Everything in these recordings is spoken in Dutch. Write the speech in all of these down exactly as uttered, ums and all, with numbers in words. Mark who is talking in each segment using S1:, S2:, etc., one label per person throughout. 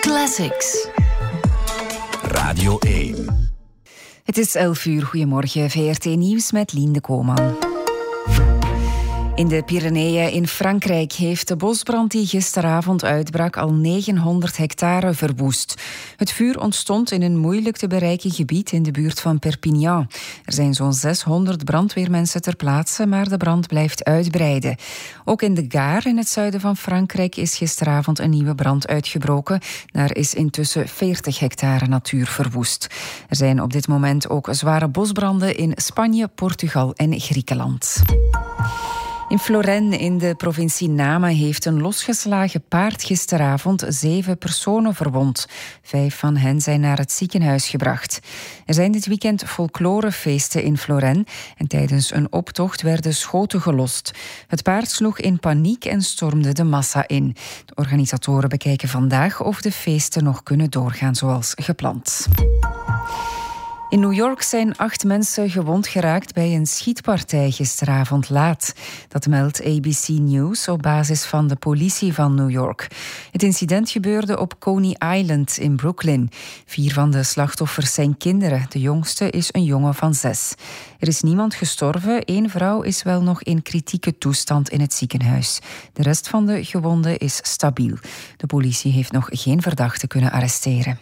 S1: Classics.
S2: Radio één.
S3: Het is elf uur. Goedemorgen. V R T Nieuws met Lien de Koman. In de Pyreneeën in Frankrijk heeft de bosbrand die gisteravond uitbrak al negenhonderd hectare verwoest. Het vuur ontstond in een moeilijk te bereiken gebied in de buurt van Perpignan. Er zijn zo'n zeshonderd brandweermensen ter plaatse, maar de brand blijft uitbreiden. Ook in de Gare in het zuiden van Frankrijk is gisteravond een nieuwe brand uitgebroken. Daar is intussen veertig hectare natuur verwoest. Er zijn op dit moment ook zware bosbranden in Spanje, Portugal en Griekenland. In Florenne in de provincie Nama heeft een losgeslagen paard gisteravond zeven personen verwond. Vijf van hen zijn naar het ziekenhuis gebracht. Er zijn dit weekend folklorefeesten in Florenne en tijdens een optocht werden schoten gelost. Het paard sloeg in paniek en stormde de massa in. De organisatoren bekijken vandaag of de feesten nog kunnen doorgaan zoals gepland. In New York zijn acht mensen gewond geraakt bij een schietpartij gisteravond laat. Dat meldt A B C News op basis van de politie van New York. Het incident gebeurde op Coney Island in Brooklyn. Vier van de slachtoffers zijn kinderen. De jongste is een jongen van zes. Er is niemand gestorven. Eén vrouw is wel nog in kritieke toestand in het ziekenhuis. De rest van de gewonden is stabiel. De politie heeft nog geen verdachte kunnen arresteren.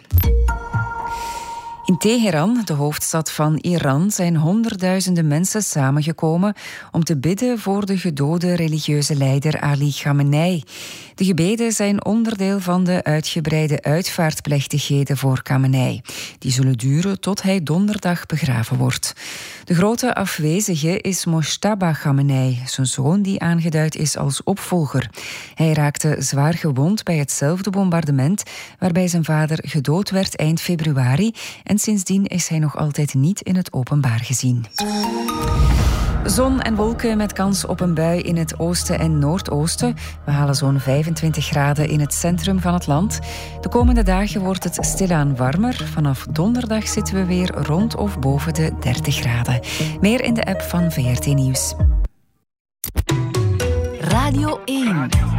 S3: In Teheran, de hoofdstad van Iran, zijn honderdduizenden mensen samengekomen om te bidden voor de gedode religieuze leider Ali Khamenei. De gebeden zijn onderdeel van de uitgebreide uitvaartplechtigheden voor Khamenei. Die zullen duren tot hij donderdag begraven wordt. De grote afwezige is Mojtaba Khamenei, zijn zoon die aangeduid is als opvolger. Hij raakte zwaar gewond bij hetzelfde bombardement waarbij zijn vader gedood werd eind februari en sindsdien is hij nog altijd niet in het openbaar gezien. Zon en wolken met kans op een bui in het oosten en noordoosten. We halen zo'n vijfentwintig graden in het centrum van het land. De komende dagen wordt het stilaan warmer. Vanaf donderdag zitten we weer rond of boven de dertig graden. Meer in de app van V R T Nieuws.
S1: Radio één.